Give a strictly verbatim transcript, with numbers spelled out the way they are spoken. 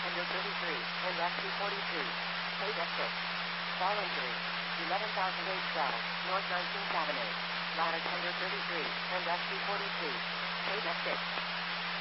tender thirty-three, and S P forty-two. Paid F six. Fall injury. eleven thousand eight twelve, North nineteenth Avenue. Ladder tender thirty-three, and S P forty-two. Paid F six.